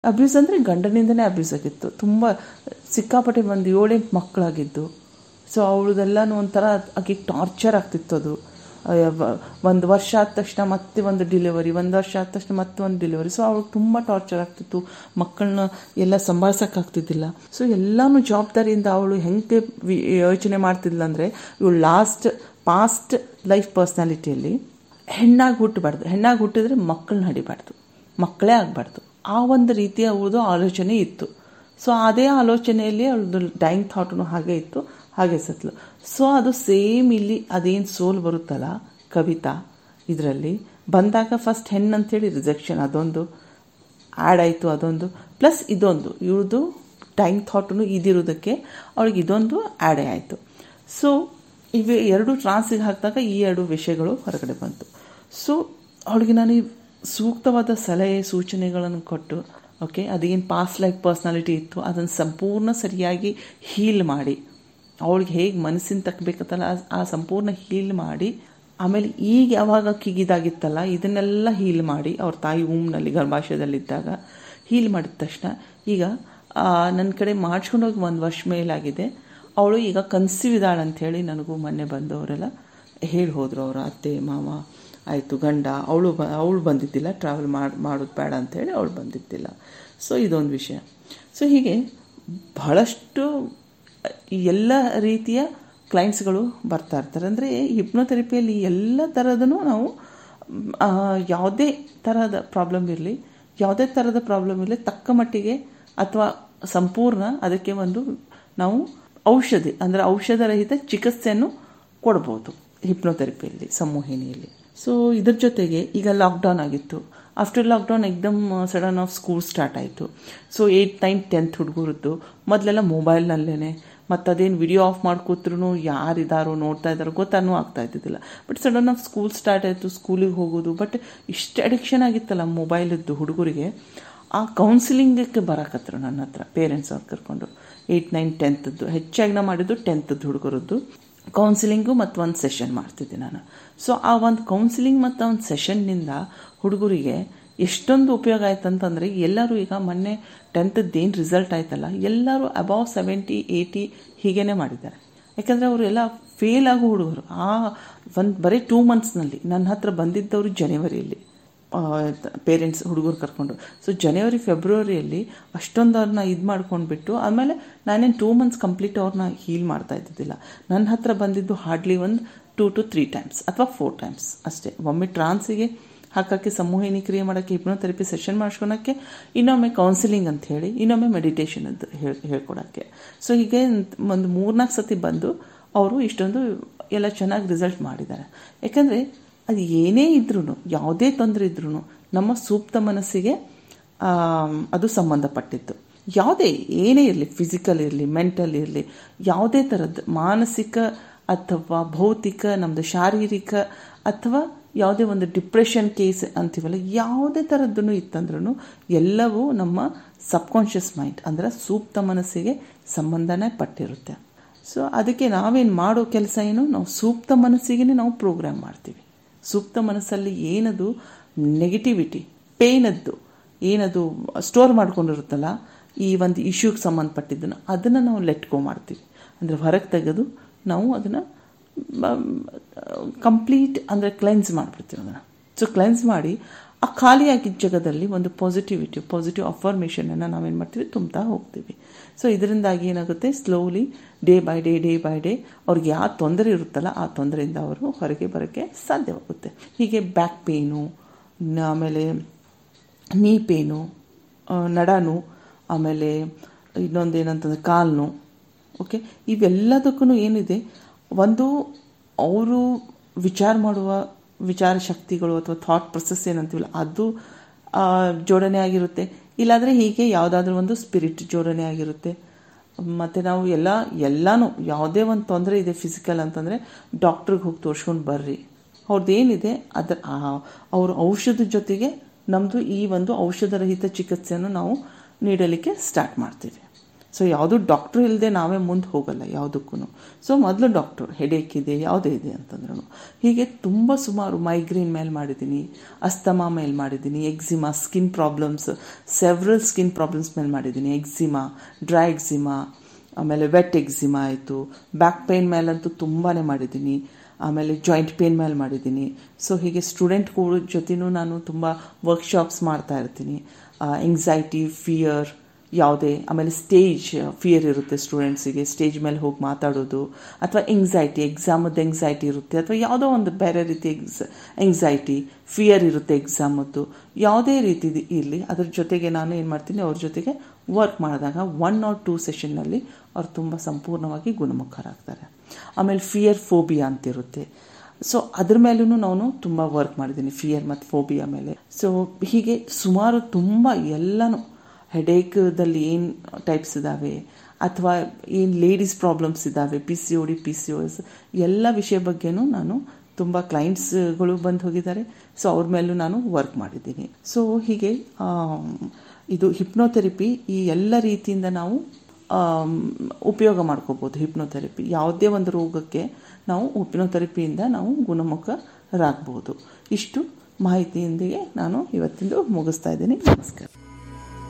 Abuse ಅಂದರೆ ಗಂಡನಿಂದನೇ abuse ಆಗಿತ್ತು. ತುಂಬ ಸಿಕ್ಕಾಪಟ್ಟೆ ಒಂದು 7-8 ಮಕ್ಕಳಾಗಿದ್ದು. ಸೊ ಅವಳದೆಲ್ಲನೂ ಒಂಥರ ಆಕೆಗೆ ಟಾರ್ಚರ್ ಆಗ್ತಿತ್ತು. ಅದು 1 ವರ್ಷ ಆದ ತಕ್ಷಣ ಮತ್ತೆ ಒಂದು ಡಿಲಿವರಿ, 1 ವರ್ಷ ಆದ ತಕ್ಷಣ ಮತ್ತೆ ಒಂದು ಡಿಲಿವರಿ. ಸೊ ಅವಳಿಗೆ ತುಂಬ ಟಾರ್ಚರ್ ಆಗ್ತಿತ್ತು. ಮಕ್ಕಳನ್ನ ಎಲ್ಲ ಸಂಭಾಳಿಸೋಕ್ಕಾಗ್ತಿದ್ದಿಲ್ಲ. ಸೊ ಎಲ್ಲನೂ ಜವಾಬ್ದಾರಿಯಿಂದ ಅವಳು ಹೆಂಗೆ ಯೋಚನೆ ಮಾಡ್ತಿದ್ಲ ಅಂದರೆ, ಇವಳು ಪಾಸ್ಟ್ ಲೈಫ್ ಪರ್ಸ್ನಾಲಿಟಿಯಲ್ಲಿ ಹೆಣ್ಣಾಗಿ ಹುಟ್ಟಿದ್ರೆ ಮಕ್ಕಳನ್ನ ಹಡಿಬಾರ್ದು, ಮಕ್ಕಳೇ ಆಗಬಾರ್ದು, ಆ ಒಂದು ರೀತಿಯ ಅವಳದು ಆಲೋಚನೆ ಇತ್ತು. ಸೊ ಅದೇ ಆಲೋಚನೆಯಲ್ಲಿ ಅವಳದು ಡೈಯಿಂಗ್ ಥಾಟು ಹಾಗೆ ಇತ್ತು, ಹಾಗೆ ಸತ್ಲು. ಸೊ ಅದು ಸೇಮ್ ಇಲ್ಲಿ ಅದೇನು ಸೋಲ್ ಬರುತ್ತಲ್ಲ ಕವಿತಾ ಇದರಲ್ಲಿ ಬಂದಾಗ ಫಸ್ಟ್ ಹೆಣ್ಣು ಅಂಥೇಳಿ ರಿಜೆಕ್ಷನ್ ಅದೊಂದು ಆ್ಯಡ್ ಆಯಿತು. ಅದೊಂದು ಪ್ಲಸ್ ಇದೊಂದು ಇವಳದು ಡೈಯಿಂಗ್ ಥಾಟು ಇದಿರೋದಕ್ಕೆ ಅವಳಿಗೆ ಇದೊಂದು ಆ್ಯಡೇ ಆಯಿತು. ಸೊ ಇವೆ ಎರಡು ಟ್ರಾನ್ಸಿಗೆ ಹಾಕಿದಾಗ ಈ 2 ವಿಷಯಗಳು ಹೊರಗಡೆ ಬಂತು. ಸೊ ಅವಳಿಗೆ ನಾನು ಸೂಕ್ತವಾದ ಸಲಹೆ ಸೂಚನೆಗಳನ್ನು ಕೊಟ್ಟು, ಓಕೆ, ಅದೇನು ಪಾಸ್ಟ್ ಲೈಫ್ ಪರ್ಸ್ನಾಲಿಟಿ ಇತ್ತು ಅದನ್ನು ಸಂಪೂರ್ಣ ಸರಿಯಾಗಿ ಹೀಲ್ ಮಾಡಿ, ಅವಳಿಗೆ ಹೇಗೆ ಮನಸ್ಸಿನ ತಕ್ಕಬೇಕತ್ತಲ್ಲ ಆ ಸಂಪೂರ್ಣ ಹೀಲ್ ಮಾಡಿ, ಆಮೇಲೆ ಈಗ ಯಾವಾಗ ಅಕ್ಕಿಗಿದಾಗಿತ್ತಲ್ಲ ಇದನ್ನೆಲ್ಲ ಹೀಲ್ ಮಾಡಿ, ಅವ್ರ ತಾಯಿ ಊಮ್ನಲ್ಲಿ ಗರ್ಭಾಶಯದಲ್ಲಿದ್ದಾಗ ಹೀಲ್ ಮಾಡಿದ ತಕ್ಷಣ ಈಗ ನನ್ನ ಕಡೆ ಮಾಡಿಸ್ಕೊಂಡೋಗಿ 1 ವರ್ಷ ಮೇಲಾಗಿದೆ. ಅವಳು ಈಗ ಕನ್ಸೀವ್ ಇದ್ದಾಳೆ ಅಂಥೇಳಿ ನನಗೂ ಮೊನ್ನೆ ಬಂದವರೆಲ್ಲ ಹೇಳಿ ಹೋದರು. ಅವರ ಅತ್ತೆ ಮಾವ ಆಯಿತು, ಗಂಡ, ಅವಳು ಬಂದಿದ್ದಿಲ್ಲ, ಟ್ರಾವೆಲ್ ಮಾಡೋದು ಬೇಡ ಅಂಥೇಳಿ ಅವಳು ಬಂದಿದ್ದಿಲ್ಲ. ಸೊ ಇದೊಂದು ವಿಷಯ. ಸೊ ಹೀಗೆ ಬಹಳಷ್ಟು ಎಲ್ಲ ರೀತಿಯ ಕ್ಲೈಂಟ್ಸ್ಗಳು ಬರ್ತಾ ಇರ್ತಾರೆ. ಅಂದರೆ ಹಿಪ್ನೋಥೆರಪಿಯಲ್ಲಿ ಎಲ್ಲ ಥರದೂ ನಾವು ಯಾವುದೇ ಥರದ ಪ್ರಾಬ್ಲಮ್ ಇರಲಿ ತಕ್ಕ ಮಟ್ಟಿಗೆ ಅಥವಾ ಸಂಪೂರ್ಣ ಅದಕ್ಕೆ ಒಂದು ನಾವು ಔಷಧರಹಿತ ಚಿಕಿತ್ಸೆಯನ್ನು ಕೊಡ್ಬೋದು ಹಿಪ್ನೋಥೆರಪಿಯಲ್ಲಿ, ಸಂಮೋಹಿನಿಯಲ್ಲಿ. ಸೊ ಇದ್ರ ಜೊತೆಗೆ ಈಗ ಲಾಕ್ಡೌನ್ ಆಗಿತ್ತು. ಆಫ್ಟರ್ ಲಾಕ್ಡೌನ್ ಎಕ್ದಮ್ ಸಡನ್ ಆಫ್ ಸ್ಕೂಲ್ ಸ್ಟಾರ್ಟ್ ಆಯಿತು. ಸೊ 8th, 9th, 10th ಹುಡುಗರದ್ದು ಮೊದಲೆಲ್ಲ ಮೊಬೈಲ್ನಲ್ಲೇ, ಮತ್ತು ಅದೇನು ವಿಡಿಯೋ ಆಫ್ ಮಾಡ್ಕೋತ್ರೂ ಯಾರಿದ್ದಾರೋ ನೋಡ್ತಾ ಇದ್ದಾರೋ ಗೊತ್ತಾನೂ ಆಗ್ತಾ ಇದ್ದಿದ್ದಿಲ್ಲ. But sudden of school start ಆಯಿತು, ಸ್ಕೂಲಿಗೆ ಹೋಗೋದು. ಬಟ್ ಇಷ್ಟು ಅಡಿಕ್ಷನ್ ಆಗಿತ್ತಲ್ಲ ಮೊಬೈಲದ್ದು ಹುಡುಗರಿಗೆ, ಆ ಕೌನ್ಸಿಲಿಂಗಕ್ಕೆ ಬರಕತ್ತರು ನನ್ನ ಹತ್ರ ಪೇರೆಂಟ್ಸ್ ಅವ್ರು ಕರ್ಕೊಂಡು. 8th, 9th, 10th ಹೆಚ್ಚಾಗಿ ನಾ ಮಾಡಿದ್ದು 10th ಹುಡುಗರದ್ದು ಕೌನ್ಸಿಲಿಂಗು ಮತ್ತು ಒಂದು ಸೆಷನ್ ಮಾಡ್ತಿದ್ದೆ ನಾನು. ಸೊ ಆ ಒಂದು ಕೌನ್ಸಿಲಿಂಗ್ ಮತ್ತು ಒಂದು ಸೆಷನ್ನಿಂದ ಹುಡುಗರಿಗೆ ಎಷ್ಟೊಂದು ಉಪಯೋಗ ಆಯ್ತು ಅಂತಂದರೆ, ಎಲ್ಲರೂ ಈಗ ಮೊನ್ನೆ 10th ಏನು ರಿಸಲ್ಟ್ ಆಯ್ತಲ್ಲ ಎಲ್ಲರೂ ಅಬೌವ್ 70, 80 ಹೀಗೇ ಮಾಡಿದ್ದಾರೆ. ಯಾಕಂದರೆ ಅವರು ಎಲ್ಲ ಫೇಲ್ ಆಗೋ ಹುಡುಗರು. ಬರೀ 2 monthsನಲ್ಲಿ ನನ್ನ ಹತ್ರ ಬಂದಿದ್ದವರು ಜನವರಿಯಲ್ಲಿ ಪೇರೆಂಟ್ಸ್ ಹುಡುಗರು ಕರ್ಕೊಂಡು. ಸೊ ಜನವರಿ ಫೆಬ್ರವರಿಯಲ್ಲಿ ಅಷ್ಟೊಂದು ಅವ್ರನ್ನ ಮಾಡ್ಕೊಂಡ್ಬಿಟ್ಟು ಆಮೇಲೆ ನಾನೇನು 2 months ಕಂಪ್ಲೀಟ್ ಅವ್ರನ್ನ ಹೀಲ್ ಮಾಡ್ತಾ ಇದ್ದಿದ್ದಿಲ್ಲ. ನನ್ನ ಹತ್ರ ಬಂದಿದ್ದು ಹಾರ್ಡ್ಲಿ ಒಂದು 2 to 3 times ಅಥವಾ 4 times ಅಷ್ಟೇ. ಒಮ್ಮೆ ಟ್ರಾನ್ಸಿಗೆ ಹಾಕೋಕ್ಕೆ, ಸಂಮೋಹಿನಿ ಕ್ರಿಯೆ ಮಾಡೋಕ್ಕೆ, ಹಿಪ್ನೋಥೆರಪಿ ಸೆಷನ್ ಮಾಡ್ಕೊಳಕ್ಕೆ, ಇನ್ನೊಮ್ಮೆ ಕೌನ್ಸಿಲಿಂಗ್ ಅಂತ ಹೇಳಿ, ಇನ್ನೊಮ್ಮೆ ಮೆಡಿಟೇಷನ್ ಅಂತ ಹೇಳ್ಕೊಡೋಕ್ಕೆ. ಸೊ ಹೀಗೆ ಒಂದು 3-4 ಸತಿ ಬಂದು ಅವರು ಇಷ್ಟೊಂದು ಎಲ್ಲ ಚೆನ್ನಾಗಿ ರಿಸಲ್ಟ್ ಮಾಡಿದ್ದಾರೆ. ಯಾಕಂದರೆ ಅದು ಏನೇ ಇದ್ರೂ, ಯಾವುದೇ ತೊಂದರೆ ಇದ್ರೂ ನಮ್ಮ ಸೂಕ್ತ ಮನಸ್ಸಿಗೆ ಅದು ಸಂಬಂಧಪಟ್ಟಿತ್ತು. ಏನೇ ಇರಲಿ, ಫಿಸಿಕಲ್ ಇರಲಿ, ಮೆಂಟಲ್ ಇರಲಿ, ಯಾವುದೇ ಥರದ್ದು ಮಾನಸಿಕ ಅಥವಾ ಭೌತಿಕ, ನಮ್ಮದು ಶಾರೀರಿಕ ಅಥವಾ ಯಾವುದೇ ಒಂದು ಡಿಪ್ರೆಷನ್ ಕೇಸ್ ಅಂತೀವಲ್ಲ, ಯಾವುದೇ ಥರದ್ದೂ ಇತ್ತಂದ್ರೂ ಎಲ್ಲವೂ ನಮ್ಮ ಸಬ್ಕಾನ್ಷಿಯಸ್ ಮೈಂಡ್ ಅಂದರೆ ಸೂಕ್ತ ಮನಸ್ಸಿಗೆ ಸಂಬಂಧನೇ ಪಟ್ಟಿರುತ್ತೆ. ಸೊ ಅದಕ್ಕೆ ನಾವೇನು ಮಾಡೋ ಕೆಲಸ ಏನು, ನಾವು ಸೂಕ್ತ ಮನಸ್ಸಿಗೆ ನಾವು ಪ್ರೋಗ್ರಾಮ್ ಮಾಡ್ತೀವಿ. ಸೂಕ್ತ ಮನಸ್ಸಲ್ಲಿ ಏನದು ನೆಗೆಟಿವಿಟಿ, ಪೇನದ್ದು ಏನದು ಸ್ಟೋರ್ ಮಾಡ್ಕೊಂಡಿರುತ್ತಲ್ಲ, ಈ ಒಂದು ಇಶ್ಯೂಗೆ ಸಂಬಂಧಪಟ್ಟಿದ್ದನ್ನು ಅದನ್ನು ನಾವು ಲೆಟ್ಕೋ ಮಾಡ್ತೀವಿ. ಅಂದರೆ ಹೊರಗೆ ತೆಗೆದು ನಾವು ಅದನ್ನು ಕಂಪ್ಲೀಟ್ ಅಂದರೆ ಕ್ಲೆನ್ಸ್ ಮಾಡಿಬಿಡ್ತೀವಿ ಅದನ್ನು. ಸೊ ಕ್ಲೆನ್ಸ್ ಮಾಡಿ ಆ ಖಾಲಿಯಾಗಿದ್ದ ಜಾಗದಲ್ಲಿ ಒಂದು ಪಾಸಿಟಿವ್ ಅಫರ್ಮೇಷನನ್ನು ನಾವೇನು ಮಾಡ್ತೀವಿ, ತುಂಬ್ತಾ ಹೋಗ್ತೀವಿ. ಸೊ ಇದರಿಂದಾಗಿ ಏನಾಗುತ್ತೆ, ಸ್ಲೋಲಿ ಡೇ ಬೈ ಡೇ ಅವ್ರಿಗೆ ಯಾವ ತೊಂದರೆ ಇರುತ್ತಲ್ಲ ಆ ತೊಂದರೆಯಿಂದ ಅವರು ಹೊರಗೆ ಬರೋಕ್ಕೆ ಸಾಧ್ಯವಾಗುತ್ತೆ. ಹೀಗೆ ಬ್ಯಾಕ್ ಪೇನು, ಆಮೇಲೆ ನೀ ಪೇನು, ನಡಾನು, ಆಮೇಲೆ ಇನ್ನೊಂದು ಏನಂತಂದರೆ ಕಾಲು, ಓಕೆ, ಇವೆಲ್ಲದಕ್ಕೂ ಏನಿದೆ, ಒಂದು ಅವರು ವಿಚಾರ ಮಾಡುವ ವಿಚಾರ ಶಕ್ತಿಗಳು ಅಥವಾ ಥಾಟ್ ಪ್ರೊಸೆಸ್ ಏನಂತೀವಲ್ಲ ಅದು ಜೋಡಣೆ ಆಗಿರುತ್ತೆ. ಇಲ್ಲಾಂದರೆ ಹೀಗೆ ಯಾವುದಾದ್ರೂ ಒಂದು ಸ್ಪಿರಿಟ್ ಜೋಡಣೆ ಆಗಿರುತ್ತೆ. ಮತ್ತು ನಾವು ಎಲ್ಲನೂ ಯಾವುದೇ ಒಂದು ತೊಂದರೆ ಇದೆ ಫಿಸಿಕಲ್ ಅಂತಂದರೆ ಡಾಕ್ಟ್ರಿಗೆ ಹೋಗಿ ತೋರಿಸ್ಕೊಂಡು ಬರ್ರಿ, ಅವ್ರದ್ದೇನಿದೆ ಅವ್ರ ಔಷಧದ ಜೊತೆಗೆ ನಮ್ಮದು ಈ ಒಂದು ಔಷಧರಹಿತ ಚಿಕಿತ್ಸೆಯನ್ನು ನಾವು ನೀಡಲಿಕ್ಕೆ ಸ್ಟಾರ್ಟ್ ಮಾಡ್ತೀವಿ. ಸೊ ಯಾವುದು ಡಾಕ್ಟ್ರು ಇಲ್ಲದೆ ನಾವೇ ಮುಂದೆ ಹೋಗಲ್ಲ ಯಾವುದಕ್ಕೂ. ಸೊ ಮೊದಲು ಡಾಕ್ಟ್ರು ಹೆಡೇಕ್ ಇದೆ ಯಾವುದೇ ಇದೆ ಅಂತಂದ್ರೂ. ಹೀಗೆ ತುಂಬ ಸುಮಾರು ಮೈಗ್ರೇನ್ ಮೇಲೆ ಮಾಡಿದ್ದೀನಿ, ಅಸ್ತಮಾ ಮೇಲೆ ಮಾಡಿದ್ದೀನಿ, eczema, skin problems, several skin problems ಮೇಲೆ ಮಾಡಿದ್ದೀನಿ. ಎಕ್ಸಿಮಾ, ಡ್ರೈ ಎಕ್ಸಿಮಾ, ಆಮೇಲೆ ವೆಟ್ ಎಕ್ಸಿಮಾ ಆಯಿತು. ಬ್ಯಾಕ್ ಪೇನ್ ಮೇಲಂತೂ ತುಂಬಾ ಮಾಡಿದ್ದೀನಿ. ಆಮೇಲೆ ಜಾಯಿಂಟ್ ಪೇನ್ ಮೇಲೆ ಮಾಡಿದ್ದೀನಿ. ಸೊ ಹೀಗೆ ಸ್ಟೂಡೆಂಟ್ಗಳ ಜೊತೆನೂ ನಾನು ತುಂಬ ವರ್ಕ್ಶಾಪ್ಸ್ ಮಾಡ್ತಾ ಇರ್ತೀನಿ. ಎಂಗ್ಸೈಟಿ, ಫಿಯರ್ ಯಾವುದೇ, ಆಮೇಲೆ ಸ್ಟೇಜ್ ಫಿಯರ್ ಇರುತ್ತೆ ಸ್ಟೂಡೆಂಟ್ಸಿಗೆ, ಸ್ಟೇಜ್ ಮೇಲೆ ಹೋಗಿ ಮಾತಾಡೋದು, ಅಥವಾ ಎಂಗ್ಸೈಟಿ, ಎಕ್ಸಾಮದ್ದು ಎಂಗ್ಸೈಟಿ ಇರುತ್ತೆ, ಅಥವಾ ಯಾವುದೋ ಒಂದು ಬೇರೆ ರೀತಿ ಎಂಗ್ಸೈಟಿ, ಫಿಯರ್ ಇರುತ್ತೆ ಎಕ್ಸಾಮದ್ದು, ಯಾವುದೇ ರೀತಿ ಇರಲಿ ಅದ್ರ ಜೊತೆಗೆ ನಾನು ಏನು ಮಾಡ್ತೀನಿ, ಅವ್ರ ಜೊತೆಗೆ ವರ್ಕ್ ಮಾಡಿದಾಗ 1 or 2 ಸೆಷನ್ನಲ್ಲಿ ಅವ್ರು ತುಂಬ ಸಂಪೂರ್ಣವಾಗಿ ಗುಣಮುಖರಾಗ್ತಾರೆ. ಆಮೇಲೆ ಫಿಯರ್ ಫೋಬಿಯಾ ಅಂತಿರುತ್ತೆ. ಸೊ ಅದ್ರ ಮೇಲೂ ನಾನು ತುಂಬ ವರ್ಕ್ ಮಾಡಿದ್ದೀನಿ, ಫಿಯರ್ ಮತ್ತು ಫೋಬಿಯಾ ಮೇಲೆ. ಸೊ ಹೀಗೆ ಸುಮಾರು ತುಂಬ ಎಲ್ಲನೂ, ಹೆಡೇಕ್ದಲ್ಲಿ ಏನು ಟೈಪ್ಸ್ ಇದ್ದಾವೆ, ಅಥವಾ ಏನು ಲೇಡೀಸ್ ಪ್ರಾಬ್ಲಮ್ಸ್ ಇದ್ದಾವೆ, PCOD, PCOS, ಎಲ್ಲ ವಿಷಯ ಬಗ್ಗೆನೂ ನಾನು ತುಂಬ ಕ್ಲೈಂಟ್ಸ್ಗಳು ಬಂದು ಹೋಗಿದ್ದಾರೆ. ಸೊ ಅವ್ರ ಮೇಲೂ ನಾನು ವರ್ಕ್ ಮಾಡಿದ್ದೀನಿ. ಸೊ ಹೀಗೆ ಇದು ಹಿಪ್ನೋಥೆರಪಿ ಈ ಎಲ್ಲ ರೀತಿಯಿಂದ ನಾವು ಉಪಯೋಗ ಮಾಡ್ಕೋಬೋದು. ಹಿಪ್ನೋಥೆರಪಿ ಯಾವುದೇ ಒಂದು ರೋಗಕ್ಕೆ ನಾವು ಹಿಪ್ನೋಥೆರಪಿಯಿಂದ ನಾವು ಗುಣಮುಖರಾಗಬಹುದು. ಇಷ್ಟು ಮಾಹಿತಿಯೊಂದಿಗೆ ನಾನು ಇವತ್ತಿಂದು ಮುಗಿಸ್ತಾ ಇದ್ದೀನಿ. ನಮಸ್ಕಾರ.